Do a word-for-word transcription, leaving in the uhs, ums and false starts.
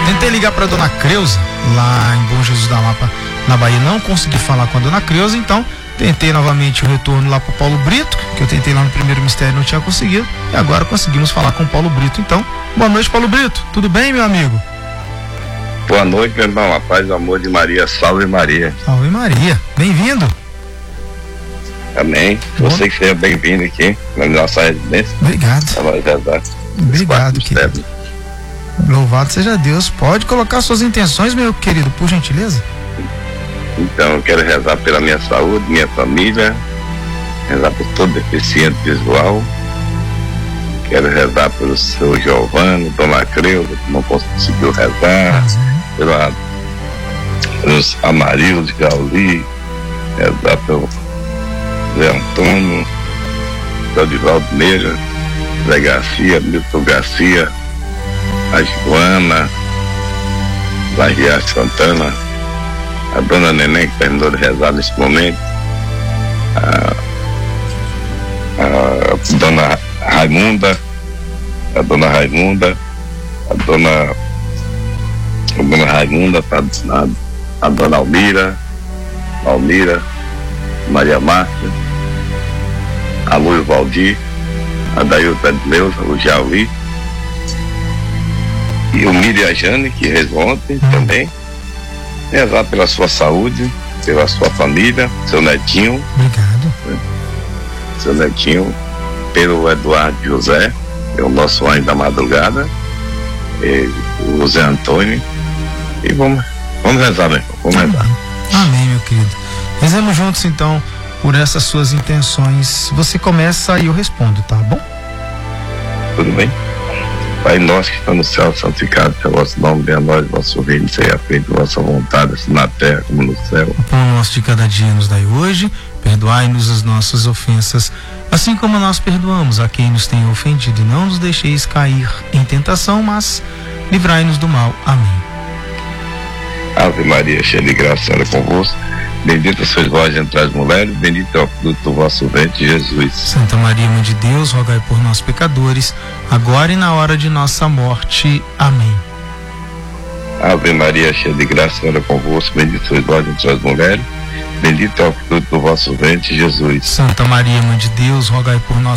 Tentei ligar para dona Creuza, lá em Bom Jesus da Lapa, na Bahia, não consegui falar com a dona Creuza, então tentei novamente o retorno lá pro Paulo Brito, que eu tentei lá no primeiro mistério e não tinha conseguido, e agora conseguimos falar com o Paulo Brito. Então, boa noite, Paulo Brito, tudo bem, meu amigo? Boa noite, meu irmão, a paz e amor de Maria, salve Maria. Salve Maria, bem-vindo. Amém, você que seja bem-vindo aqui na nossa residência. Obrigado. Obrigado, Obrigado, querido. Louvado seja Deus. Pode colocar suas intenções, meu querido, por gentileza? Então, eu quero rezar pela minha saúde, minha família, rezar por todo deficiente visual, quero rezar pelo seu Giovanni, dona Creuza, que não conseguiu rezar, uhum. pela, pelos Amarildo de Gauli, rezar pelo Zé Antônio, Dodivaldo Meira, Zé Garcia, Milton Garcia, a Joana, a Riacho Santana, a dona Neném, que terminou de rezar nesse momento, a, a dona Raimunda, a dona Raimunda, a dona, a dona Raimunda, a, a dona Almira, Almira, Maria Márcia, a Luiz Valdir, a Dailton Edleuza, o Jauli, e o Miriam Jane, que rezou ontem hum. também. Rezar pela sua saúde, pela sua família, seu netinho. Obrigado. Né? Seu netinho, pelo Eduardo José, é o nosso anjo da madrugada, e o Zé Antônio. E vamos, vamos rezar, meu irmão, vamos rezar. Amém, meu querido. Rezamos juntos então por essas suas intenções. Você começa e eu respondo, tá bom? Tudo bem. Pai nosso que está no céu, santificado seja o vosso nome, venha a nós, vosso reino, seja feita a vossa vontade, assim na terra como no céu. O pão nosso de cada dia nos dai hoje, perdoai-nos as nossas ofensas, assim como nós perdoamos a quem nos tem ofendido, e não nos deixeis cair em tentação, mas livrai-nos do mal. Amém. Ave Maria, cheia de graça, Senhor é convosco, bendita sois vós entre as mulheres, bendito é o fruto do vosso ventre, Jesus. Santa Maria, Mãe de Deus, rogai por nós pecadores, agora e na hora de nossa morte. Amém. Ave Maria, cheia de graça, Senhor é convosco, bendita sois vós entre as mulheres, bendito é o fruto do vosso ventre, Jesus. Santa Maria, Mãe de Deus, rogai por nós